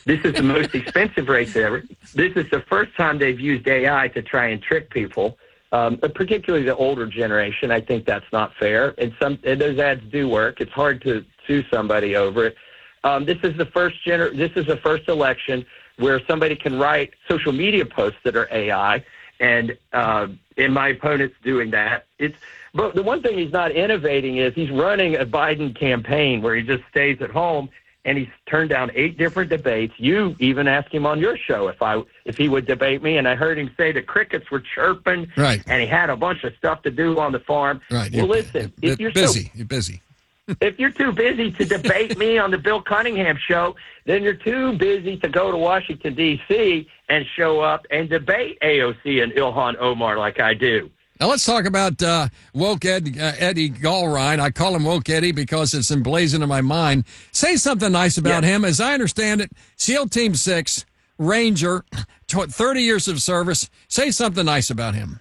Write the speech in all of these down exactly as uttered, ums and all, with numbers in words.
This is the most expensive race ever. This is the first time they've used A I to try and trick people, um, particularly the older generation. I think that's not fair. And some and those ads do work. It's hard to sue somebody over it. Um, this is the first gener- This is the first election where somebody can write social media posts that are A I, and uh, and my opponent's doing that. It's but the one thing he's not innovating is he's running a Biden campaign where he just stays at home, and he's turned down eight different debates. You even asked him on your show if I if he would debate me, and I heard him say the crickets were chirping, right, and he had a bunch of stuff to do on the farm. Right. Well, you're, listen, you're if you're busy, so, you're busy. If you're too busy to debate me on the Bill Cunningham show, then you're too busy to go to Washington, D C and show up and debate A O C and Ilhan Omar like I do. Now let's talk about uh, Woke Ed, uh, Eddie Gallrein. I call him Woke Eddie because it's emblazoned in my mind. Say something nice about yes. him. As I understand it, SEAL Team six, Ranger, thirty years of service. Say something nice about him.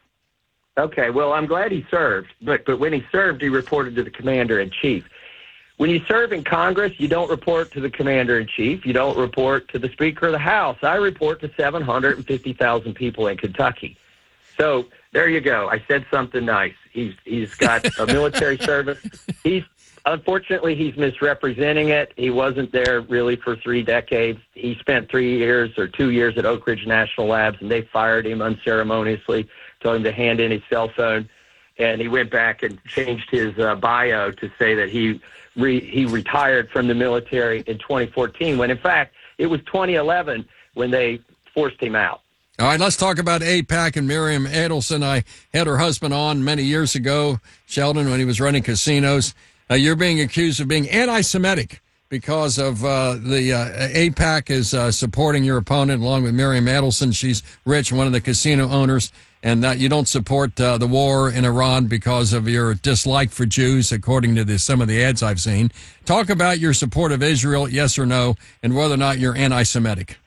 Okay, well, I'm glad he served, but but when he served, he reported to the commander-in-chief. When you serve in Congress, you don't report to the commander-in-chief. You don't report to the Speaker of the House. I report to seven hundred fifty thousand people in Kentucky. So there you go. I said something nice. He's He's got a military service. He's Unfortunately, he's misrepresenting it. He wasn't there really for three decades. He spent three years or two years at Oak Ridge National Labs, and they fired him unceremoniously, told him to hand in his cell phone, and he went back and changed his uh, bio to say that he re- he retired from the military in twenty fourteen, when in fact it was twenty eleven when they forced him out. All right, let's talk about AIPAC and Miriam Adelson. I had her husband on many years ago, Sheldon, when he was running casinos. Uh, you're being accused of being anti-Semitic because of uh, the uh, AIPAC is uh, supporting your opponent along with Miriam Adelson. She's rich, one of the casino owners, and that you don't support uh, the war in Iran because of your dislike for Jews, according to the, some of the ads I've seen. Talk about your support of Israel, yes or no, and whether or not you're anti-Semitic.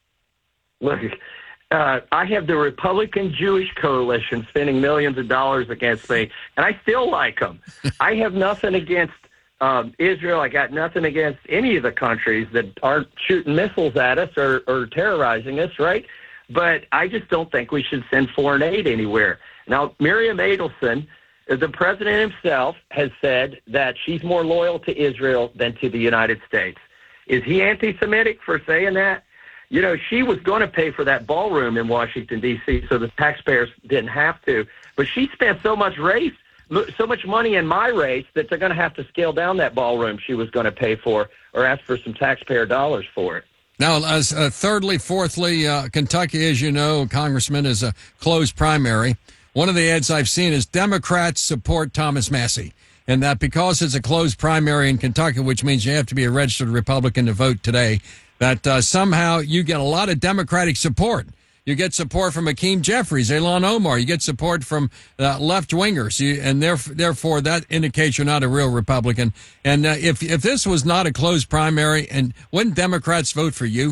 Look, uh, I have the Republican Jewish Coalition spending millions of dollars against me, and I still like them. I have nothing against um, Israel. I got nothing against any of the countries that aren't shooting missiles at us or, or terrorizing us, right? But I just don't think we should send foreign aid anywhere. Now, Miriam Adelson, the president himself, has said that she's more loyal to Israel than to the United States. Is he anti-Semitic for saying that? You know, she was going to pay for that ballroom in Washington, D C, so the taxpayers didn't have to. But she spent so much race, so much money in my race that they're going to have to scale down that ballroom she was going to pay for or ask for some taxpayer dollars for it. Now, as, uh, thirdly, fourthly, uh, Kentucky, as you know, Congressman, is a closed primary. One of the ads I've seen is Democrats support Thomas Massie, and that because it's a closed primary in Kentucky, which means you have to be a registered Republican to vote today, that uh, somehow you get a lot of Democratic support. You get support from Hakeem Jeffries, Ilhan Omar. You get support from uh, left-wingers, you, and theref- therefore that indicates you're not a real Republican. And uh, if if this was not a closed primary, and wouldn't Democrats vote for you?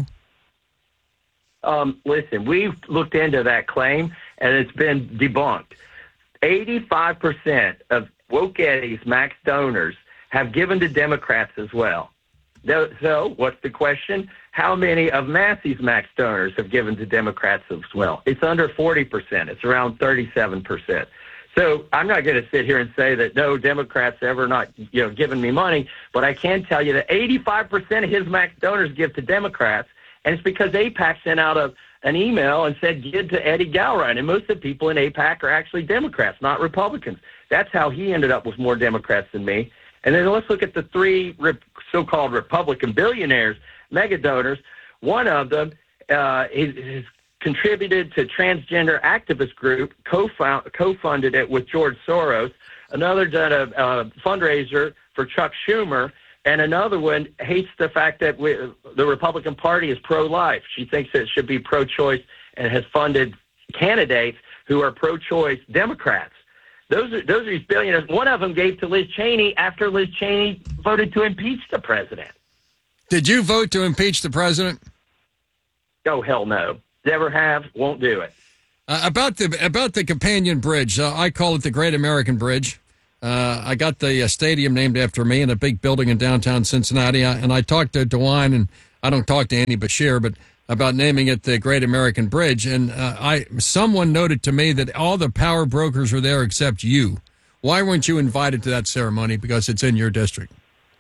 Um, listen, we've looked into that claim, and it's been debunked. eighty-five percent of Woke Eddie's max donors have given to Democrats as well. So what's the question? How many of Massey's max donors have given to Democrats as well? It's under forty percent. It's around thirty-seven percent. So I'm not going to sit here and say that no Democrats ever not, you know, given me money, but I can tell you that eighty-five percent of his max donors give to Democrats, and it's because AIPAC sent out a, an email and said give to Eddie Gallrein, and most of the people in AIPAC are actually Democrats, not Republicans. That's how he ended up with more Democrats than me. And then let's look at the three rep- so-called Republican billionaires, mega donors. One of them uh, is, is contributed to transgender activist group, co-found, co-funded it with George Soros. Another done a, a fundraiser for Chuck Schumer, and another one hates the fact that we, the Republican Party is pro-life. She thinks that it should be pro-choice and has funded candidates who are pro-choice Democrats. Those are those are these billionaires. One of them gave to Liz Cheney after Liz Cheney voted to impeach the president. Did you vote to impeach the president? Oh, hell no. Never have, won't do it. Uh, about the about the companion bridge, uh, I call it the Great American Bridge. Uh, I got the uh, stadium named after me in a big building in downtown Cincinnati, I, and I talked to DeWine, and I don't talk to Andy Bashir, but about naming it the Great American Bridge. And uh, I someone noted to me that all the power brokers were there except you. Why weren't you invited to that ceremony? Because it's in your district.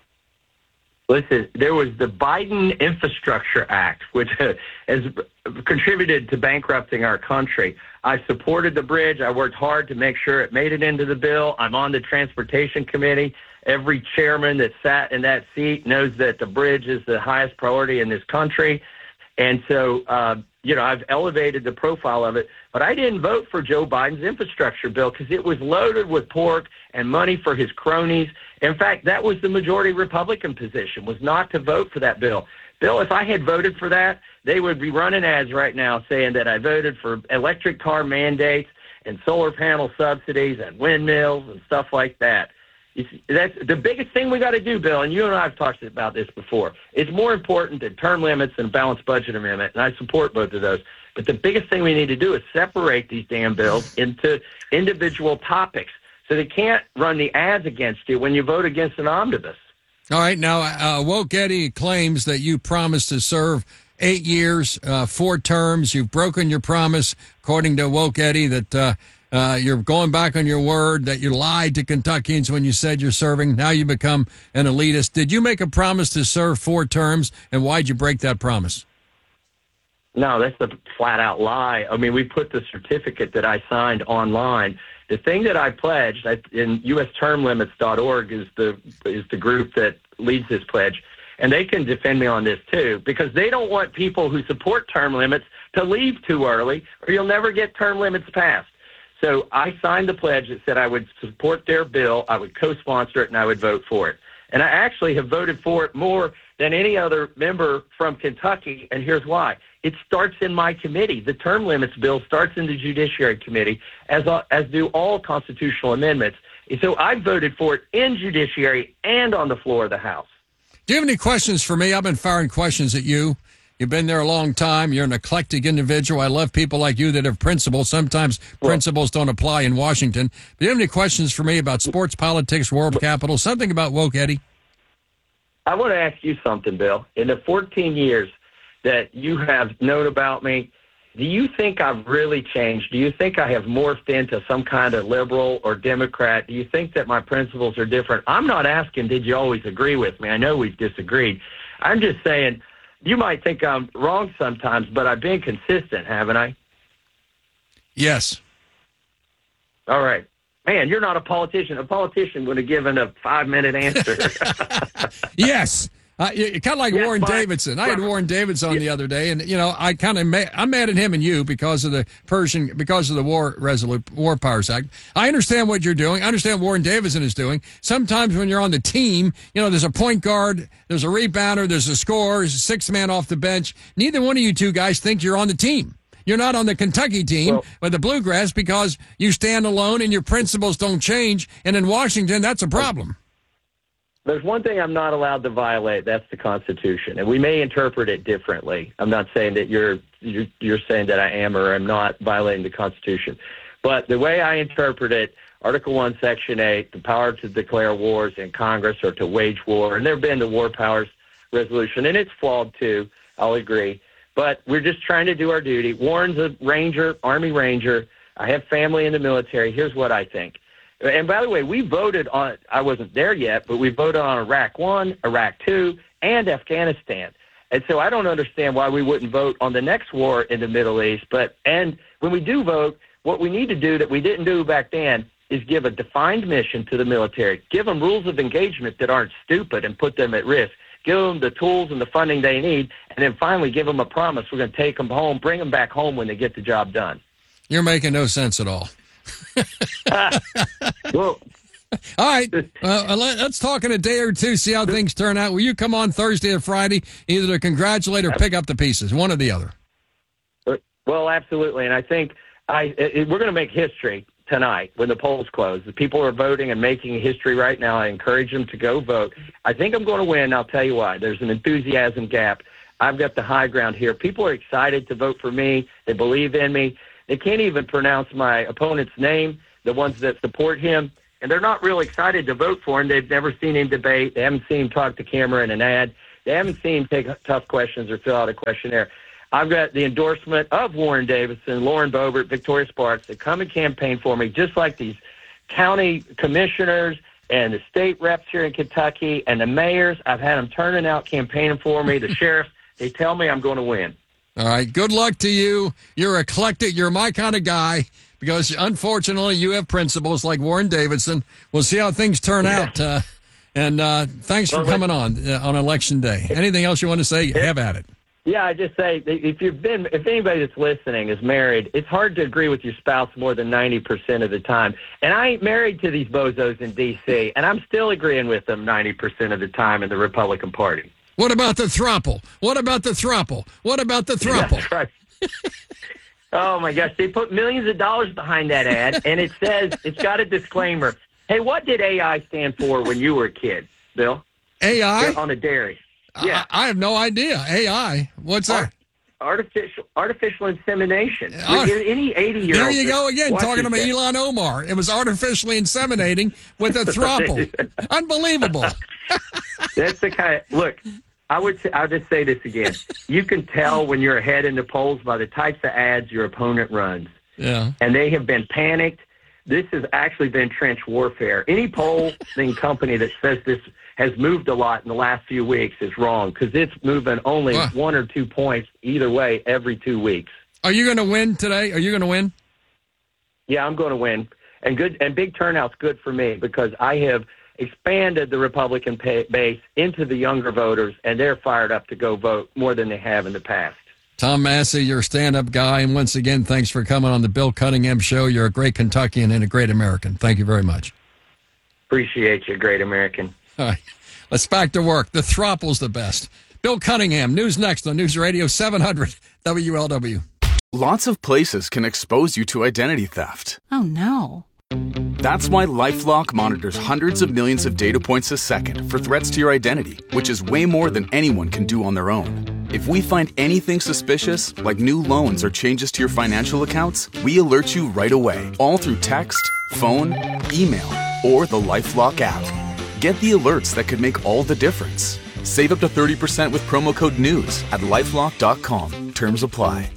Listen, there was the Biden Infrastructure Act, which has contributed to bankrupting our country. I supported the bridge. I worked hard to make sure it made it into the bill. I'm on the Transportation Committee. Every chairman that sat in that seat knows that the bridge is the highest priority in this country. And so, uh, you know, I've elevated the profile of it. But I didn't vote for Joe Biden's infrastructure bill because it was loaded with pork and money for his cronies. In fact, that was the majority Republican position, was not to vote for that bill. Bill, if I had voted for that, they would be running ads right now saying that I voted for electric car mandates and solar panel subsidies and windmills and stuff like that. It's, that's the biggest thing we got to do, Bill, and you and I have talked about this before. It's more important than term limits and a balanced budget amendment, and I support both of those. But the biggest thing we need to do is separate these damn bills into individual topics so they can't run the ads against you when you vote against an omnibus. All right. Now, uh, Woke Eddie claims that you promised to serve eight years, uh, four terms. You've broken your promise, according to Woke Eddie, that uh, uh, you're going back on your word, that you lied to Kentuckians when you said you're serving. Now you become an elitist. Did you make a promise to serve four terms, and why'd you break that promise? No, that's a flat-out lie. I mean, we put the certificate that I signed online. The thing that I pledged, I, in U S term limits dot org is the is the group that leads this pledge, and they can defend me on this too, because they don't want people who support term limits to leave too early, or you'll never get term limits passed. So I signed the pledge that said I would support their bill, I would co-sponsor it, and I would vote for it. And I actually have voted for it more than any other member from Kentucky, and here's why. It starts in my committee. The term limits bill starts in the Judiciary Committee, as as do all constitutional amendments. So I voted for it in Judiciary and on the floor of the House. Do you have any questions for me? I've been firing questions at you. You've been there a long time. You're an eclectic individual. I love people like you that have principles. Sometimes well, principles don't apply in Washington. Do you have any questions for me about sports, politics, world capital, something about Woke Eddie? I want to ask you something, Bill. In the fourteen years that you have known about me, do you think I've really changed? Do you think I have morphed into some kind of liberal or Democrat? Do you think that my principles are different? I'm not asking, did you always agree with me? I know we've disagreed. I'm just saying, you might think I'm wrong sometimes, but I've been consistent, haven't I? Yes. All right. Man, you're not a politician. A politician would have given a five-minute answer. Yes. Uh, kind of like yes, Warren fine. Davidson. I had Warren Davidson on yeah. the other day, and you know, I kind of ma- I'm mad at him and you because of the Persian, because of the War Resolute War Powers Act. I understand what you're doing. I understand what Warren Davidson is doing. Sometimes when you're on the team, you know, there's a point guard, there's a rebounder, there's a scorer, there's a sixth man off the bench. Neither one of you two guys think you're on the team. You're not on the Kentucky team, well, but the Bluegrass, because you stand alone and your principles don't change. And in Washington, that's a problem. There's one thing I'm not allowed to violate. That's the Constitution, and we may interpret it differently. I'm not saying that you're you're, you're saying that I am or am not violating the Constitution, but the way I interpret it, Article One, Section Eight, the power to declare wars in Congress or to wage war, and there have been the War Powers Resolution, and it's flawed too. I'll agree, but we're just trying to do our duty. Warren's a Ranger, Army Ranger. I have family in the military. Here's what I think. And by the way, we voted on, I wasn't there yet, but we voted on Iraq one, Iraq two, and Afghanistan. And so I don't understand why we wouldn't vote on the next war in the Middle East. But, and when we do vote, what we need to do that we didn't do back then is give a defined mission to the military, give them rules of engagement that aren't stupid and put them at risk, give them the tools and the funding they need, and then finally give them a promise we're going to take them home, bring them back home when they get the job done. You're making no sense at all. Well, all right. Uh, let's talk in a day or two, see how things turn out. Will you come on Thursday or Friday, either to congratulate or pick up the pieces, one or the other? Well, absolutely. And I think I it, we're going to make history tonight when the polls close. The people are voting and making history right now. I encourage them to go vote. I think I'm going to win. I'll tell you why. There's an enthusiasm gap. I've got the high ground here. People are excited to vote for me. They believe in me. They can't even pronounce my opponent's name, the ones that support him, and they're not real excited to vote for him. They've never seen him debate. They haven't seen him talk to camera in an ad. They haven't seen him take tough questions or fill out a questionnaire. I've got the endorsement of Warren Davidson, Lauren Boebert, Victoria Sparks that come and campaign for me, just like these county commissioners and the state reps here in Kentucky and the mayors. I've had them turning out campaigning for me. The sheriffs, they tell me I'm going to win. All right. Good luck to you. You're eclectic. You're my kind of guy because, unfortunately, you have principles like Warren Davidson. We'll see how things turn yeah. out. Uh, and uh, thanks for well, coming on uh, on Election Day. Anything else you want to say? Have at it. Yeah, I just say if you've been, if anybody that's listening is married, it's hard to agree with your spouse more than ninety percent of the time. And I ain't married to these bozos in D C, and I'm still agreeing with them ninety percent of the time in the Republican Party. What about the throuple? What about the throuple? What about the throuple? That's right. Oh my gosh, they put millions of dollars behind that ad, and it says it's got a disclaimer. Hey, what did A I stand for when you were a kid, Bill? A I on a dairy. Yeah, I, I have no idea. A I, what's that? Artificial artificial insemination. Art- Any eighty-year-old. There you go again, talking about Ilhan Omar. It was artificially inseminating with a throuple. Unbelievable. That's the kind of, look, I would say, I'll just say this again. You can tell when you're ahead in the polls by the types of ads your opponent runs. Yeah. And they have been panicked. This has actually been trench warfare. Any polling company that says this has moved a lot in the last few weeks is wrong because it's moving only wow. one or two points either way every two weeks. Are you going to win today? Are you going to win? Yeah, I'm going to win. And good and big turnout's good for me because I have expanded the Republican pay, base into the younger voters, and they're fired up to go vote more than they have in the past. Tom Massey, you're a stand-up guy, and once again, thanks for coming on the Bill Cunningham Show. You're a great Kentuckian and a great American. Thank you very much. Appreciate you, great American. All right, let's back to work. The throuple's the best. Bill Cunningham, news next on News Radio seven hundred W L W. Lots of places can expose you to identity theft. Oh, no. That's why LifeLock monitors hundreds of millions of data points a second for threats to your identity, which is way more than anyone can do on their own. If we find anything suspicious, like new loans or changes to your financial accounts, we alert you right away, all through text, phone, email, or the LifeLock app. Get the alerts that could make all the difference. Save up to thirty percent with promo code NEWS at lifelock dot com. Terms apply.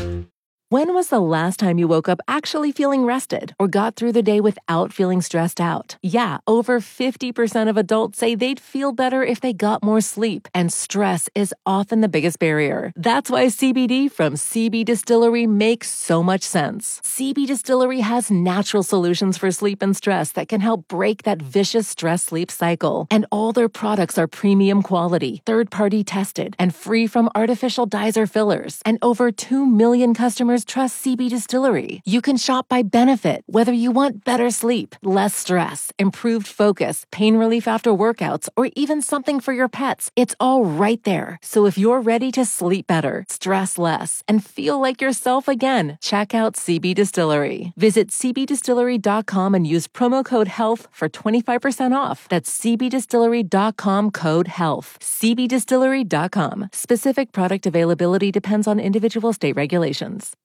When was the last time you woke up actually feeling rested or got through the day without feeling stressed out? Yeah, over fifty percent of adults say they'd feel better if they got more sleep, and stress is often the biggest barrier. That's why C B D from C B Distillery makes so much sense. C B Distillery has natural solutions for sleep and stress that can help break that vicious stress-sleep cycle. And all their products are premium quality, third-party tested, and free from artificial dyes or fillers. And over two million customers trust C B Distillery. You can shop by benefit, whether you want better sleep, less stress, improved focus, pain relief after workouts, or even something for your pets. It's all right there. So if you're ready to sleep better, stress less, and feel like yourself again, check out C B Distillery. Visit c b distillery dot com and use promo code HEALTH for twenty-five percent off. That's c b distillery dot com code HEALTH. c b distillery dot com. Specific product availability depends on individual state regulations.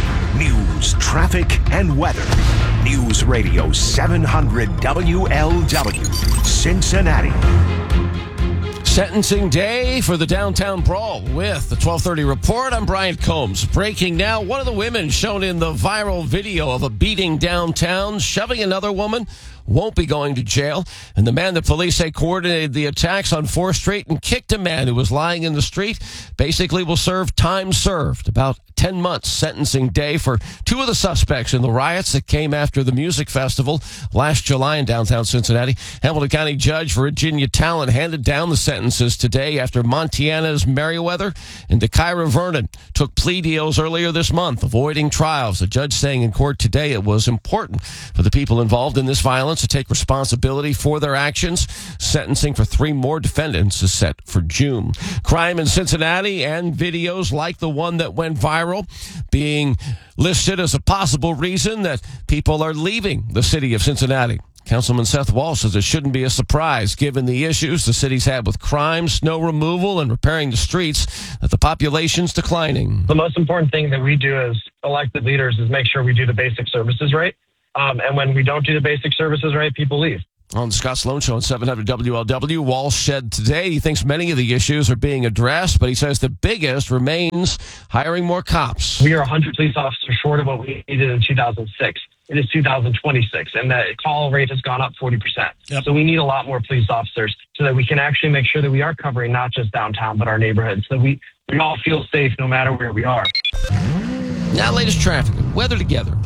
News, traffic, and weather. News Radio seven hundred W L W, Cincinnati. Sentencing day for the downtown brawl with the twelve thirty report. I'm Brian Combs. Breaking now, one of the women shown in the viral video of a beating downtown, shoving another woman, won't be going to jail. And the man that police say coordinated the attacks on fourth street and kicked a man who was lying in the street basically will serve time served. About ten months sentencing day for two of the suspects in the riots that came after the music festival last July in downtown Cincinnati. Hamilton County Judge Virginia Talent handed down the sentences today after Montana's Meriwether and DeKyra Vernon took plea deals earlier this month, avoiding trials. The judge saying in court today it was important for the people involved in this violence to take responsibility for their actions. Sentencing for three more defendants is set for June. Crime in Cincinnati and videos like the one that went viral being listed as a possible reason that people are leaving the city of Cincinnati. Councilman Seth Walsh says it shouldn't be a surprise, given the issues the city's had with crime, snow removal, and repairing the streets, that the population's declining. The most important thing that we do as elected leaders is make sure we do the basic services right. Um, and when we don't do the basic services right, people leave. On the Scott Sloan Show on seven hundred W L W, Walsh said today he thinks many of the issues are being addressed, but he says the biggest remains hiring more cops. We are one hundred police officers short of what we needed in two thousand six. It is two thousand twenty-six, and the call rate has gone up forty percent. Yep. So we need a lot more police officers so that we can actually make sure that we are covering not just downtown, but our neighborhoods, so we, we all feel safe no matter where we are. Now, latest traffic and weather together.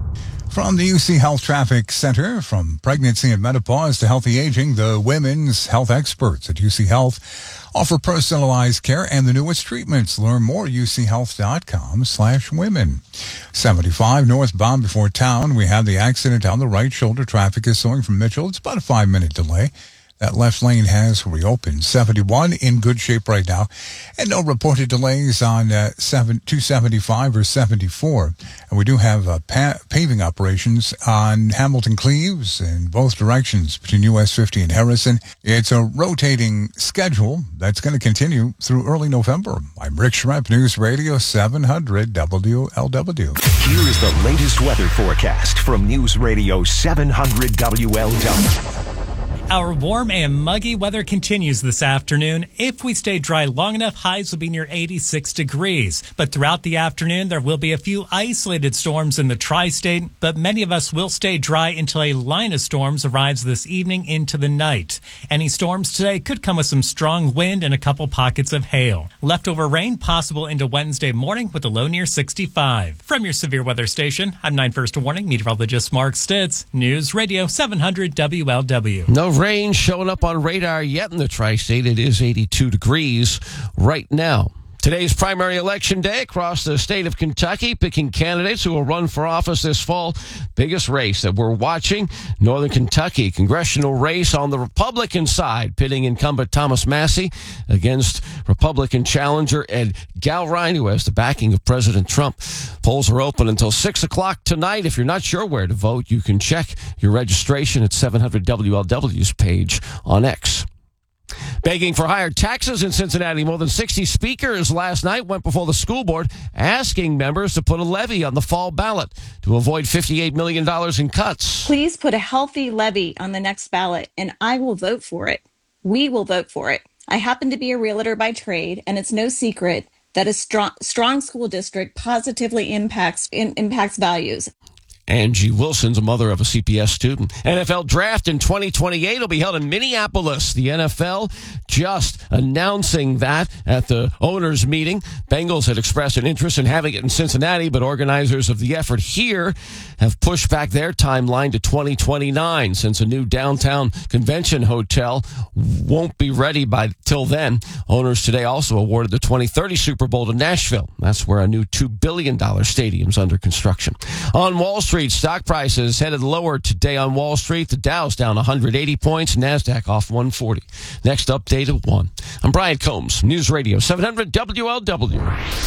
From the U C Health Traffic Center, from pregnancy and menopause to healthy aging, the women's health experts at U C Health offer personalized care and the newest treatments. Learn more at uchealth.com slash women. seventy-five northbound before town. We had the accident on the right shoulder. Traffic is slowing from Mitchell. It's about a five-minute delay. That left lane has reopened. seventy-one in good shape right now. And no reported delays on uh, two seventy-five or seventy-four. And we do have uh, pa- paving operations on Hamilton Cleves in both directions between U S fifty and Harrison. It's a rotating schedule that's going to continue through early November. I'm Rick Schremp, News Radio seven hundred W L W. Here is the latest weather forecast from News Radio seven hundred W L W. Our warm and muggy weather continues this afternoon. If we stay dry long enough, highs will be near eighty-six degrees. But throughout the afternoon, there will be a few isolated storms in the tri-state, but many of us will stay dry until a line of storms arrives this evening into the night. Any storms today could come with some strong wind and a couple pockets of hail. Leftover rain possible into Wednesday morning with a low near sixty-five. From your severe weather station, I'm nine First Warning meteorologist Mark Stitz, News Radio seven hundred W L W. No rain showing up on radar yet in the tri-state. It is eighty-two degrees right now. Today's primary election day across the state of Kentucky, picking candidates who will run for office this fall. Biggest race that we're watching, Northern Kentucky congressional race on the Republican side, pitting incumbent Thomas Massie against Republican challenger Ed Galrein, who has the backing of President Trump. Polls are open until six o'clock tonight. If you're not sure where to vote, you can check your registration at seven hundred W L W's page on X. Begging for higher taxes in Cincinnati, more than sixty speakers last night went before the school board asking members to put a levy on the fall ballot to avoid fifty-eight million dollars in cuts. Please put a healthy levy on the next ballot, and I will vote for it. We will vote for it. I happen to be a realtor by trade, and it's no secret that a strong, strong school district positively impacts in, impacts values. Angie Wilson's a mother of a C P S student. N F L draft in twenty twenty-eight will be held in Minneapolis. The N F L just announcing that at the owners' meeting. Bengals had expressed an interest in having it in Cincinnati, but organizers of the effort here have pushed back their timeline to twenty twenty-nine since a new downtown convention hotel won't be ready by till then. Owners today also awarded the twenty thirty Super Bowl to Nashville. That's where a new two billion dollars stadium is under construction. On Wall Street, stock prices headed lower today on Wall Street. The Dow's down one hundred eighty points, NASDAQ off one forty. Next update at one. I'm Brian Combs, News Radio seven hundred W L W.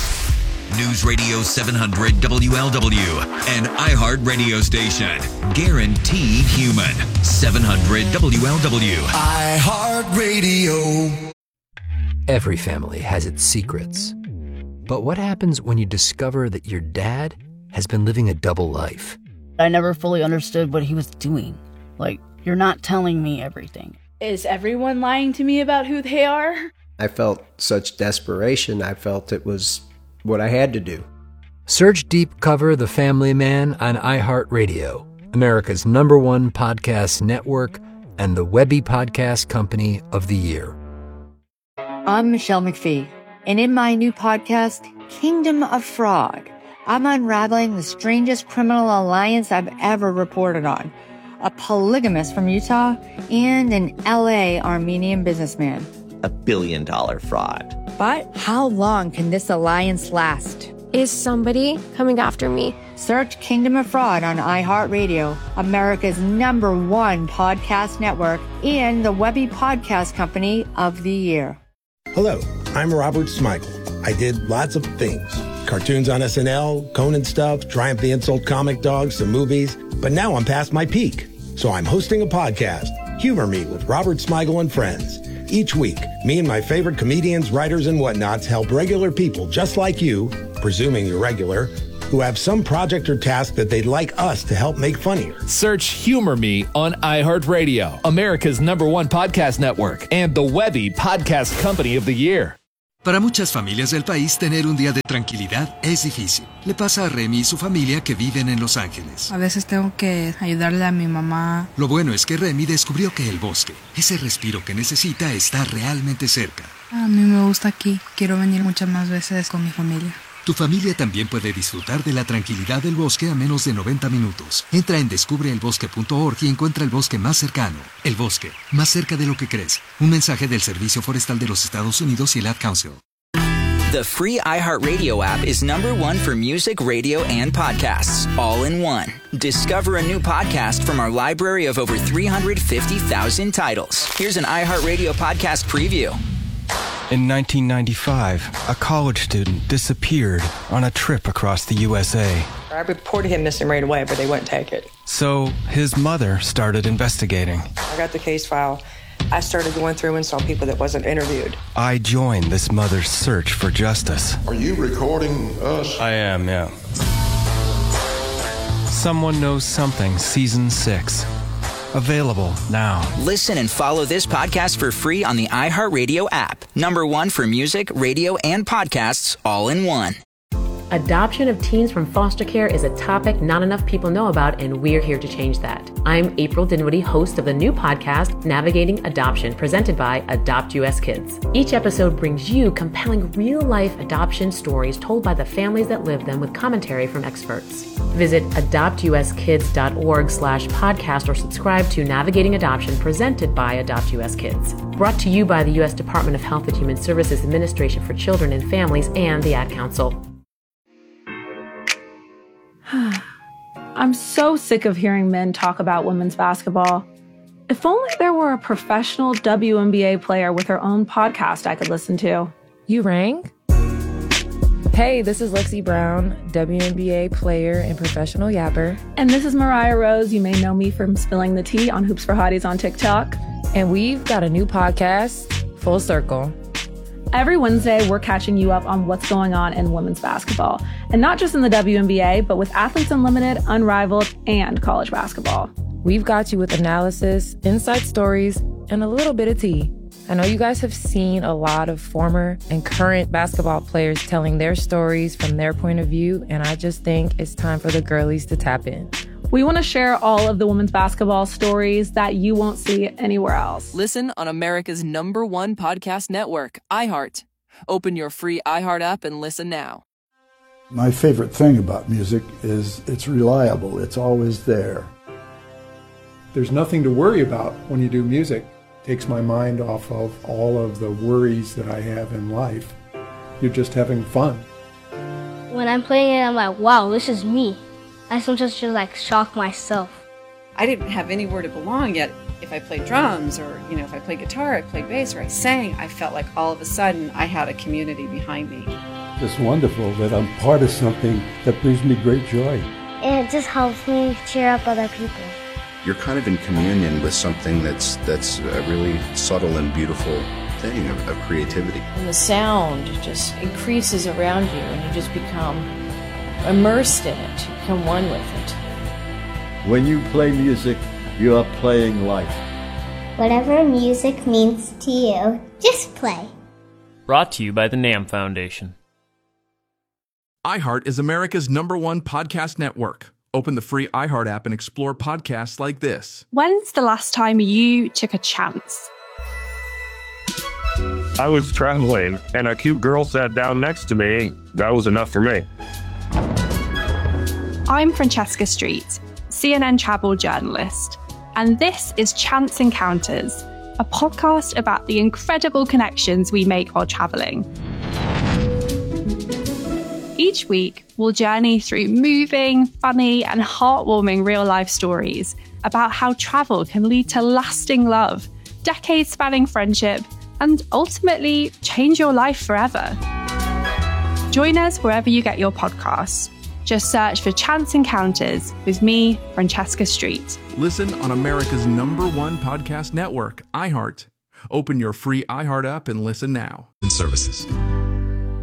News Radio seven hundred W L W, an iHeart radio station. Guaranteed human. seven hundred W L W. iHeart Radio. Every family has its secrets. But what happens when you discover that your dad has been living a double life? I never fully understood what he was doing. Like, you're not telling me everything. Is everyone lying to me about who they are? I felt such desperation. I felt it was what I had to do. Search Deep Cover The Family Man on iHeartRadio, America's number one podcast network and the Webby Podcast Company of the Year. I'm Michelle McPhee, and in my new podcast, Kingdom of Fraud, I'm unraveling the strangest criminal alliance I've ever reported on. A polygamist from Utah and an L A Armenian businessman. A billion dollar fraud. But how long can this alliance last? Is somebody coming after me? Search Kingdom of Fraud on iHeartRadio, America's number one podcast network, and the Webby Podcast Company of the Year. Hello, I'm Robert Smigel. I did lots of things. Cartoons on S N L, Conan stuff, Triumph the Insult comic dogs, some movies. But now I'm past my peak. So I'm hosting a podcast, Humor Me with Robert Smigel and Friends. Each week, me and my favorite comedians, writers, and whatnots help regular people just like you, presuming you're regular, who have some project or task that they'd like us to help make funnier. Search Humor Me on iHeartRadio, America's number one podcast network, and the Webby Podcast Company of the Year. Para muchas familias del país, tener un día de tranquilidad es difícil. Le pasa a Remy y su familia que viven en Los Ángeles. A veces tengo que ayudarle a mi mamá. Lo bueno es que Remy descubrió que el bosque, ese respiro que necesita, está realmente cerca. A mí me gusta aquí. Quiero venir muchas más veces con mi familia. Tu familia también puede disfrutar de la tranquilidad del bosque a menos de noventa minutos. Entra en descubre el bosque punto org y encuentra el bosque más cercano. El bosque, más cerca de lo que crees. Un mensaje del Servicio Forestal de los Estados Unidos y el Ad Council. The free iHeartRadio app is number one for music, radio, and podcasts, all in one. Discover a new podcast from our library of over three hundred fifty thousand titles. Here's an iHeartRadio podcast preview. In nineteen ninety-five, a college student disappeared on a trip across the U S A. I reported him missing right away, but they wouldn't take it. So his mother started investigating. I got the case file. I started going through and saw people that wasn't interviewed. I joined this mother's search for justice. Are you recording us? I am, yeah. Someone Knows Something, Season six. Available now. Listen and follow this podcast for free on the iHeartRadio app. Number one for music, radio, and podcasts, all in one. Adoption of teens from foster care is a topic not enough people know about, and we're here to change that. I'm April Dinwiddie, host of the new podcast, Navigating Adoption, presented by Adopt U S Kids. Each episode brings you compelling real-life adoption stories told by the families that live them with commentary from experts. Visit adoptuskids.org slash podcast or subscribe to Navigating Adoption, presented by Adopt U S Kids. Brought to you by the U S Department of Health and Human Services Administration for Children and Families and the Ad Council. I'm so sick of hearing men talk about women's basketball. If only there were a professional W N B A player with her own podcast I could listen to. You rang? Hey, this is Lexi Brown, W N B A player and professional yapper. And this is Mariah Rose. You may know me from spilling the tea on Hoops for Hotties on TikTok. And we've got a new podcast, Full Circle. Every Wednesday, we're catching you up on what's going on in women's basketball. And not just in the W N B A, but with Athletes Unlimited, Unrivaled, and college basketball. We've got you with analysis, inside stories, and a little bit of tea. I know you guys have seen a lot of former and current basketball players telling their stories from their point of view, and I just think it's time for the girlies to tap in. We want to share all of the women's basketball stories that you won't see anywhere else. Listen on America's number one podcast network, iHeart. Open your free iHeart app and listen now. My favorite thing about music is it's reliable. It's always there. There's nothing to worry about when you do music. It takes my mind off of all of the worries that I have in life. You're just having fun. When I'm playing it, I'm like, wow, this is me. I sometimes just like shock myself. I didn't have anywhere to belong yet. If I played drums or, you know, if I played guitar, I played bass, or I sang, I felt like all of a sudden I had a community behind me. It's wonderful that I'm part of something that brings me great joy. And it just helps me cheer up other people. You're kind of in communion with something that's that's a really subtle and beautiful thing of, of creativity. And the sound just increases around you and you just become immersed in it, you become one with it. When you play music, you are playing life. Whatever music means to you, just play. Brought to you by the NAMM Foundation. iHeart is America's number one podcast network. Open the free iHeart app and explore podcasts like this. When's the last time you took a chance? I was traveling and a cute girl sat down next to me. That was enough for me. I'm Francesca Street, C N N travel journalist, and this is Chance Encounters, a podcast about the incredible connections we make while traveling. Each week, we'll journey through moving, funny, and heartwarming real-life stories about how travel can lead to lasting love, decades-spanning friendship, and ultimately change your life forever. Join us wherever you get your podcasts. Just search for Chance Encounters with me, Francesca Street. Listen on America's number one podcast network, iHeart. Open your free iHeart app and listen now. And services.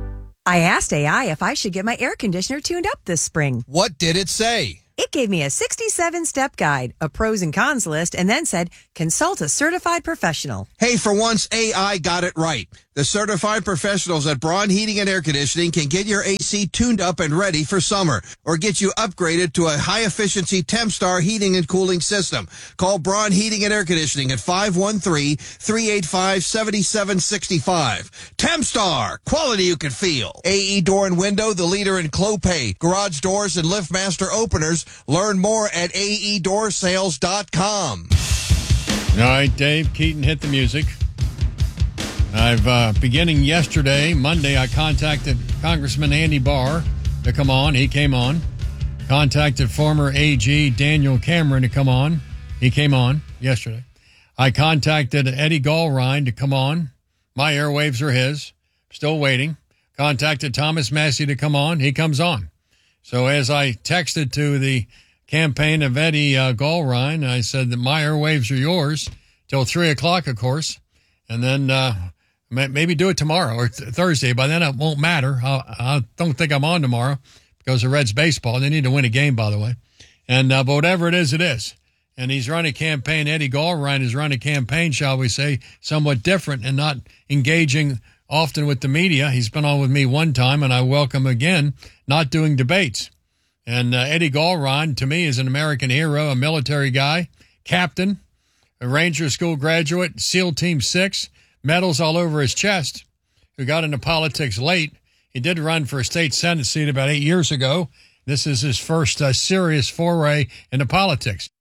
I asked A I if I should get my air conditioner tuned up this spring. What did it say? It gave me a sixty-seven step guide, a pros and cons list, and then said, consult a certified professional. Hey, for once, A I got it right. The certified professionals at Braun Heating and Air Conditioning can get your A C tuned up and ready for summer, or get you upgraded to a high-efficiency Tempstar heating and cooling system. Call Braun Heating and Air Conditioning at five one three, three eight five, seven seven six five. Tempstar, quality you can feel. A E Door and Window, the leader in Clopay, garage doors, and LiftMaster openers. Learn more at A E door sales dot com. All right, Dave Keaton, hit the music. I've, uh, beginning yesterday, Monday, I contacted Congressman Andy Barr to come on. He came on. Contacted former A G Daniel Cameron to come on. He came on yesterday. I contacted Eddie Gallrein to come on. My airwaves are his. Still waiting. Contacted Thomas Massie to come on. He comes on. So as I texted to the campaign of Eddie uh, Gallrein, I said that my airwaves are yours till three o'clock, of course. And then uh, maybe do it tomorrow or th- Thursday. By then it won't matter. I, I don't think I'm on tomorrow because the Reds baseball. They need to win a game, by the way. And uh, but whatever it is, it is. And he's run a campaign. Eddie Gallrein has run a campaign, shall we say, somewhat different and not engaging often with the media. He's been on with me one time, and I welcome again, not doing debates. And uh, Eddie Gallrein, to me, is an American hero, a military guy, captain, a Ranger School graduate, SEAL Team six, medals all over his chest, who got into politics late. He did run for a state Senate seat about eight years ago. This is his first uh, serious foray into politics.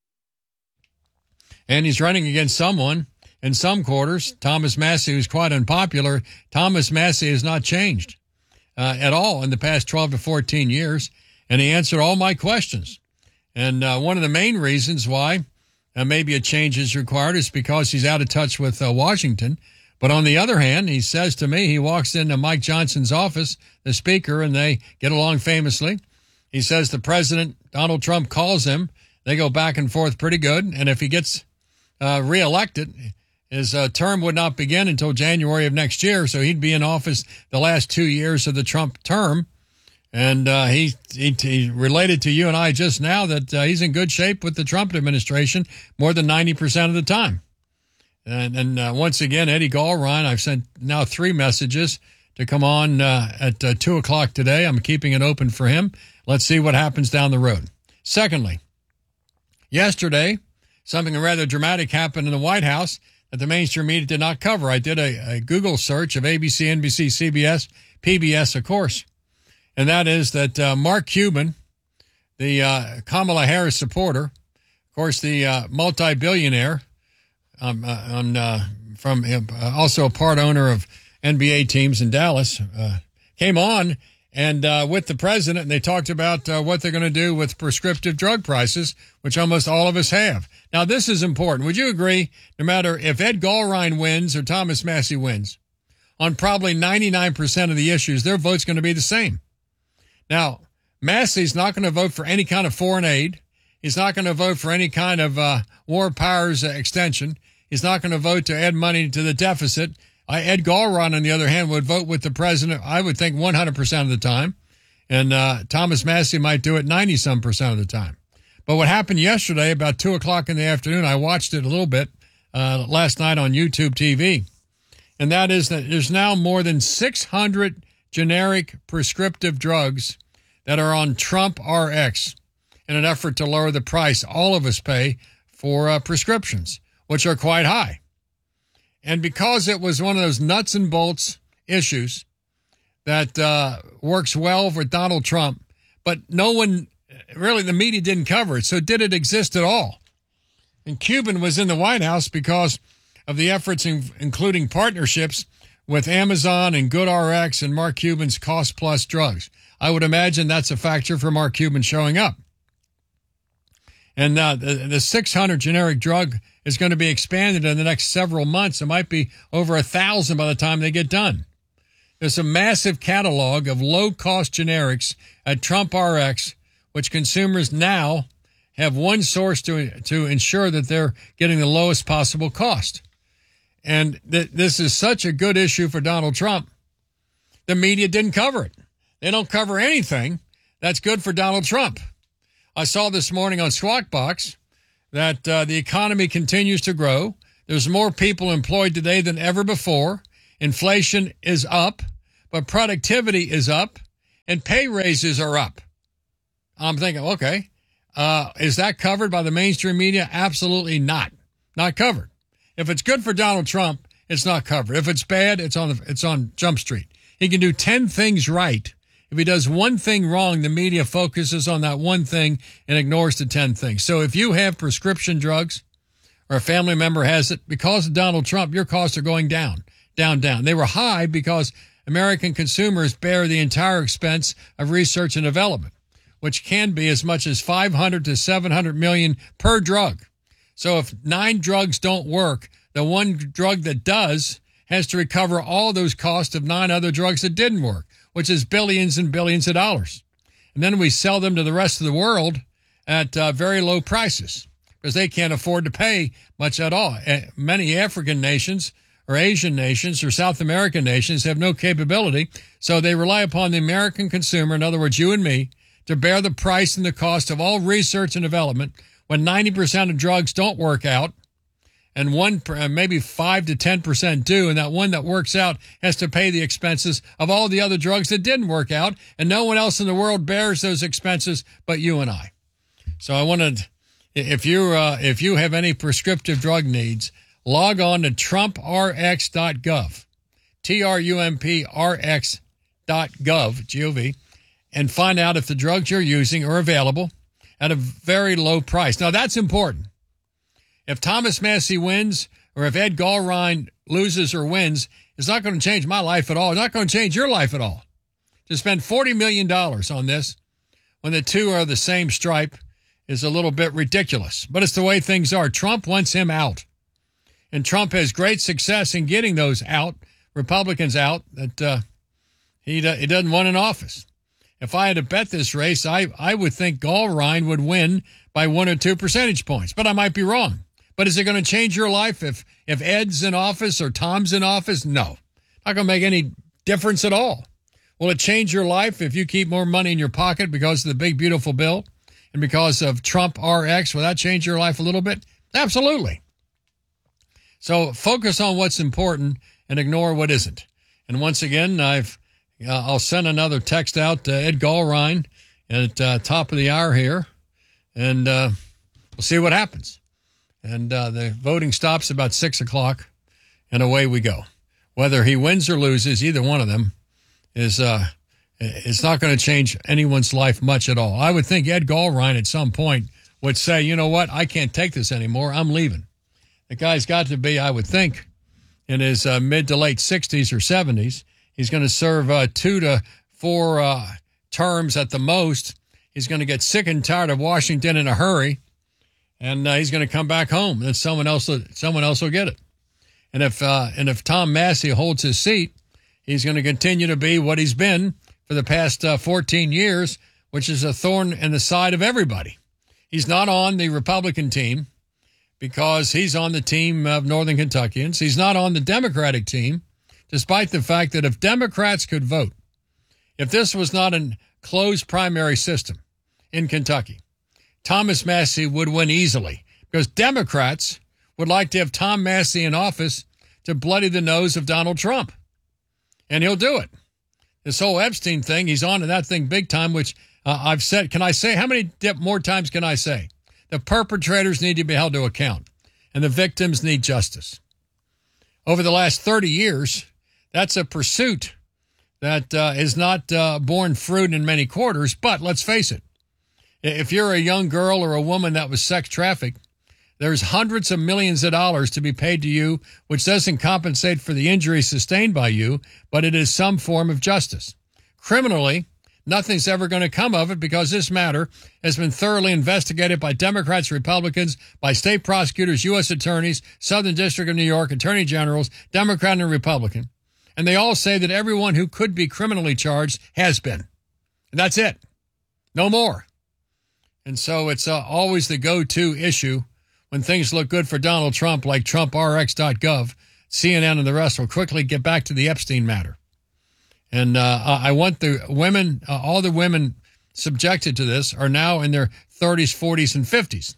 And he's running against someone in some quarters, Thomas Massie, who's quite unpopular. Thomas Massie has not changed uh, at all in the past twelve to fourteen years, and he answered all my questions. And uh, one of the main reasons why uh, maybe a change is required is because he's out of touch with uh, Washington. But on the other hand, he says to me, he walks into Mike Johnson's office, the speaker, and they get along famously. He says the president, Donald Trump, calls him. They go back and forth pretty good. And if he gets uh, reelected, his uh, term would not begin until January of next year. So he'd be in office the last two years of the Trump term. And uh, he, he he related to you and I just now that uh, he's in good shape with the Trump administration more than ninety percent of the time. And, and uh, once again, Eddie Gallrein, I've sent now three messages to come on uh, at uh, two o'clock today. I'm keeping it open for him. Let's see what happens down the road. Secondly, yesterday, something rather dramatic happened in the White House that the mainstream media did not cover. I did a, a Google search of A B C, N B C, C B S, P B S, of course. And that is that uh, Mark Cuban, the uh, Kamala Harris supporter, of course, the uh, multi-billionaire, um, uh, on, uh, from uh, also a part owner of N B A teams in Dallas, uh, came on and uh, with the president, and they talked about uh, what they're going to do with prescriptive drug prices, which almost all of us have. Now, this is important. Would you agree, no matter if Ed Gallrein wins or Thomas Massie wins, on probably ninety-nine percent of the issues, their vote's going to be the same? Now, Massey's not going to vote for any kind of foreign aid. He's not going to vote for any kind of uh, war powers uh, extension. He's not going to vote to add money to the deficit. Uh, Ed Gallrein, on the other hand, would vote with the president, I would think, one hundred percent of the time. And uh, Thomas Massie might do it ninety-some percent of the time. But what happened yesterday, about two o'clock in the afternoon, I watched it a little bit uh, last night on YouTube T V. And that is that there's now more than six hundred generic prescriptive drugs that are on Trump R X in an effort to lower the price all of us pay for uh, prescriptions, which are quite high. And because it was one of those nuts and bolts issues that uh, works well for Donald Trump, but no one, really the media didn't cover it. So did it exist at all? And Cuban was in the White House because of the efforts, in, including partnerships with Amazon and GoodRx and Mark Cuban's Cost Plus drugs. I would imagine that's a factor for Mark Cuban showing up. And uh, the, the six hundred generic drug is going to be expanded in the next several months. It might be over a thousand by the time they get done. There's a massive catalog of low-cost generics at Trump R X, which consumers now have one source to to ensure that they're getting the lowest possible cost. And th- this is such a good issue for Donald Trump the media didn't cover it. They don't cover anything that's good for Donald Trump. I saw this morning on Squawk Box that uh, the economy continues to grow. There's more people employed today than ever before. Inflation is up, but productivity is up, and pay raises are up. I'm thinking, okay, uh, is that covered by the mainstream media? Absolutely not. Not covered. If it's good for Donald Trump, it's not covered. If it's bad, it's on the, it's on Jump Street. He can do ten things right. If he does one thing wrong, the media focuses on that one thing and ignores the ten things. So if you have prescription drugs or a family member has it, because of Donald Trump, your costs are going down, down, down. They were high because American consumers bear the entire expense of research and development, which can be as much as five hundred to seven hundred million per drug. So if nine drugs don't work, the one drug that does has to recover all those costs of nine other drugs that didn't work, which is billions and billions of dollars. And then we sell them to the rest of the world at uh, very low prices because they can't afford to pay much at all. Uh, many African nations or Asian nations or South American nations have no capability, so they rely upon the American consumer, in other words, you and me, to bear the price and the cost of all research and development when ninety percent of drugs don't work out and one, maybe five to ten percent do, and that one that works out has to pay the expenses of all the other drugs that didn't work out, and no one else in the world bears those expenses but you and I. So I wanted, if you uh, if you have any prescriptive drug needs, log on to trump r x dot gov, T R U M P R X dot gov, G O V, and find out if the drugs you're using are available at a very low price. Now, that's important. If Thomas Massie wins or if Ed Gallrein loses or wins, it's not going to change my life at all. It's not going to change your life at all. To spend forty million dollars on this when the two are the same stripe is a little bit ridiculous. But it's the way things are. Trump wants him out. And Trump has great success in getting those out, Republicans out, that uh, he, he doesn't want in office. If I had to bet this race, I, I would think Gallrein would win by one or two percentage points, but I might be wrong. But is it going to change your life if, if Ed's in office or Tom's in office? No. Not going to make any difference at all. Will it change your life if you keep more money in your pocket because of the big, beautiful bill and because of Trump R X? Will that change your life a little bit? Absolutely. So focus on what's important and ignore what isn't. And once again, I've Uh, I'll send another text out to Ed Gallrein at uh, top of the hour here, and uh, we'll see what happens. And uh, the voting stops about six o'clock, and away we go. Whether he wins or loses, either one of them is uh, it's not going to change anyone's life much at all. I would think Ed Gallrein at some point would say, you know what, I can't take this anymore. I'm leaving. The guy's got to be, I would think, in his uh, mid to late sixties or seventies. He's going to serve uh, two to four uh, terms at the most. He's going to get sick and tired of Washington in a hurry, and uh, he's going to come back home. And someone else, someone else will get it. And if uh, and if Tom Massie holds his seat, he's going to continue to be what he's been for the past uh, fourteen years, which is a thorn in the side of everybody. He's not on the Republican team because he's on the team of Northern Kentuckians. He's not on the Democratic team, despite the fact that if Democrats could vote, if this was not a closed primary system in Kentucky, Thomas Massie would win easily because Democrats would like to have Tom Massie in office to bloody the nose of Donald Trump. And he'll do it. This whole Epstein thing, he's on to that thing big time, which uh, I've said, can I say, how many more times can I say? The perpetrators need to be held to account, and the victims need justice. Over the last thirty years, that's a pursuit that uh, is not uh, borne fruit in many quarters, but let's face it. If you're a young girl or a woman that was sex trafficked, there's hundreds of millions of dollars to be paid to you, which doesn't compensate for the injuries sustained by you, but it is some form of justice. Criminally, nothing's ever going to come of it because this matter has been thoroughly investigated by Democrats, Republicans, by state prosecutors, U S attorneys, Southern District of New York, attorney generals, Democrat and Republican. And they all say that everyone who could be criminally charged has been. And that's it. No more. And so it's uh, always the go-to issue when things look good for Donald Trump, like trump r x dot gov, C N N and the rest will quickly get back to the Epstein matter. And uh, I want the women, uh, all the women subjected to this are now in their thirties, forties, and fifties.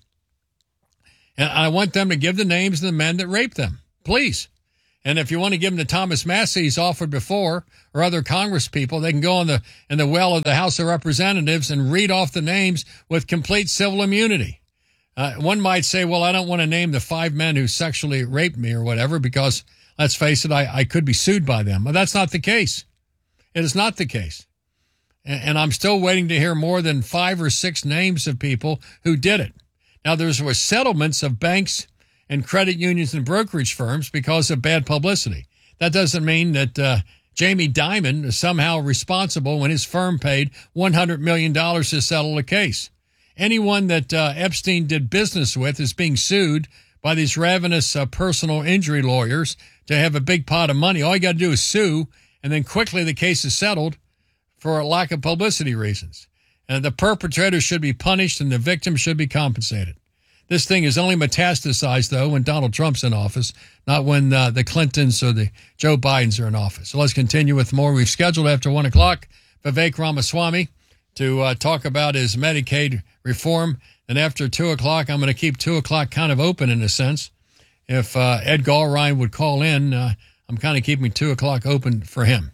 And I want them to give the names of the men that raped them, please. And if you want to give them to Thomas Massie, he's offered before, or other Congress people, they can go in the in the well of the House of Representatives and read off the names with complete civil immunity. Uh, one might say, well, I don't want to name the five men who sexually raped me or whatever, because let's face it, I, I could be sued by them. But that's not the case. It is not the case. And, and I'm still waiting to hear more than five or six names of people who did it. Now, there was settlements of banks and credit unions and brokerage firms because of bad publicity. That doesn't mean that uh, Jamie Dimon is somehow responsible when his firm paid one hundred million dollars to settle a case. Anyone that uh, Epstein did business with is being sued by these ravenous uh, personal injury lawyers to have a big pot of money. All you got to do is sue, and then quickly the case is settled for a lack of publicity reasons. And the perpetrator should be punished and the victim should be compensated. This thing is only metastasized, though, when Donald Trump's in office, not when uh, the Clintons or the Joe Bidens are in office. So let's continue with more. We've scheduled after one o'clock Vivek Ramaswamy to uh, talk about his Medicaid reform. And after two o'clock, I'm going to keep two o'clock kind of open in a sense. If uh, Ed Gallrein would call in, uh, I'm kind of keeping two o'clock open for him.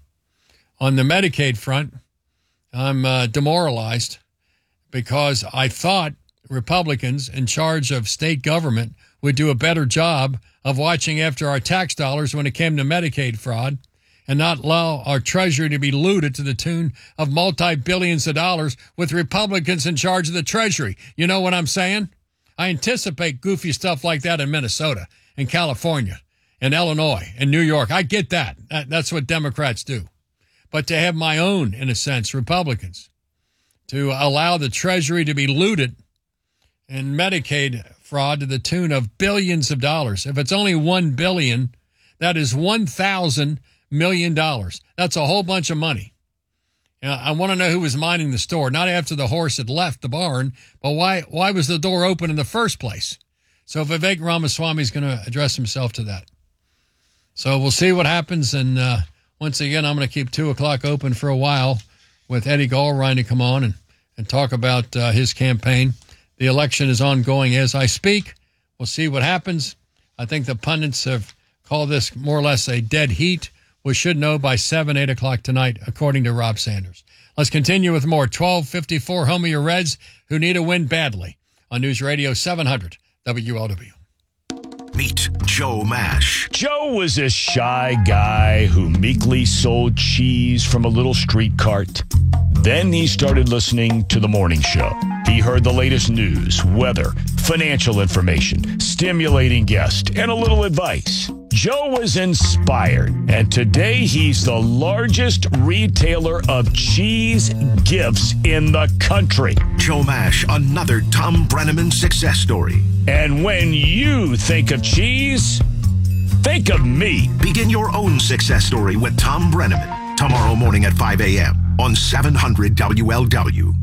On the Medicaid front, I'm uh, demoralized because I thought Republicans in charge of state government would do a better job of watching after our tax dollars when it came to Medicaid fraud and not allow our treasury to be looted to the tune of multi-billions of dollars with Republicans in charge of the treasury. You know what I'm saying? I anticipate goofy stuff like that in Minnesota and California and Illinois and New York. I get that. that. That's what Democrats do. But to have my own, in a sense, Republicans, to allow the treasury to be looted and Medicaid fraud to the tune of billions of dollars. If it's only one billion dollars, that is one thousand million dollars. That's a whole bunch of money. Now, I want to know who was minding the store, not after the horse had left the barn, but why why was the door open in the first place? So Vivek Ramaswamy is going to address himself to that. So we'll see what happens. And uh, once again, I'm going to keep two o'clock open for a while with Eddie Gallrein to come on and, and talk about uh, his campaign. The election is ongoing as I speak. We'll see what happens. I think the pundits have called this more or less a dead heat. We should know by seven, eight o'clock tonight, according to Rob Sanders. Let's continue with more. twelve fifty-four, home of your Reds who need a win badly on News Radio seven hundred W L W. Meet Joe Mash. Joe was a shy guy who meekly sold cheese from a little street cart. Then he started listening to the morning show. He heard the latest news, weather, financial information, stimulating guests, and a little advice. Joe was inspired, and today he's the largest retailer of cheese gifts in the country. Joe Mash, another Tom Brenneman success story. And when you think of cheese, think of me. Begin your own success story with Tom Brenneman tomorrow morning at five a.m. on seven hundred W L W.